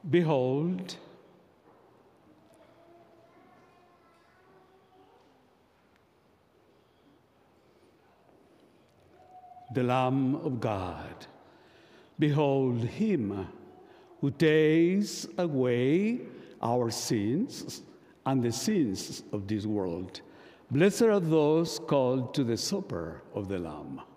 Behold, the Lamb of God. Behold him who takes away our sins and the sins of this world. Blessed are those called to the supper of the Lamb.